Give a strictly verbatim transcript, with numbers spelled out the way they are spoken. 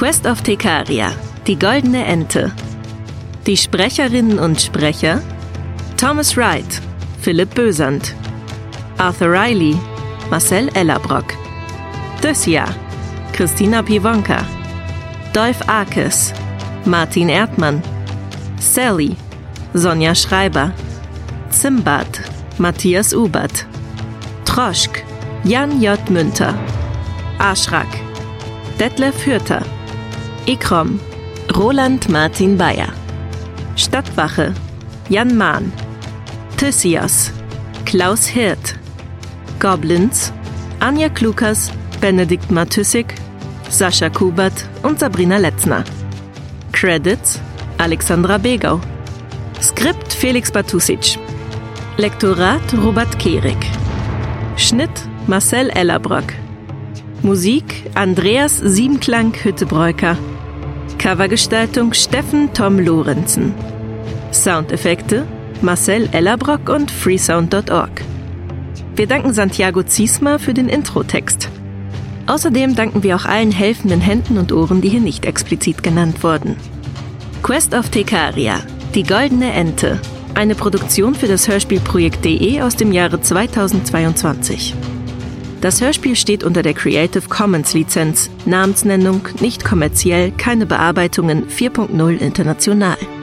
Quest of Tecaria, die goldene Ente. Die Sprecherinnen und Sprecher: Thomas Wright, Philipp Bösand, Arthur Riley, Marcel Ellerbrock, Dösja, Christina Pivonka, Dolph Arkes, Martin Erdmann, Sally, Sonja Schreiber, Zimbad, Matthias Ubert, Troschk, Jan J. Münter, Aschrak, Detlef Hürter, Ikrom, Roland Martin Bayer, Stadtwache, Jan Mahn, Thysios, Klaus Hirt, Goblins, Anja Klukas, Benedikt Matüssig, Sascha Kubert und Sabrina Letzner. Credits: Alexandra Begau. Skript: Felix Batusic. Lektorat: Robert Kehrig. Schnitt: Marcel Ellerbrock. Musik: Andreas Siebenklang-Hüttebreuker. Covergestaltung: Steffen Tom Lorenzen. Soundeffekte: Marcel Ellerbrock und freesound punkt org. Wir danken Santiago Ziesmer für den Introtext. Außerdem danken wir auch allen helfenden Händen und Ohren, die hier nicht explizit genannt wurden. Quest of Tecaria, die goldene Ente. Eine Produktion für das Hörspielprojekt.de aus dem Jahre zweitausendzweiundzwanzig. Das Hörspiel steht unter der Creative Commons Lizenz, Namensnennung, nicht kommerziell, keine Bearbeitungen vier Punkt null international.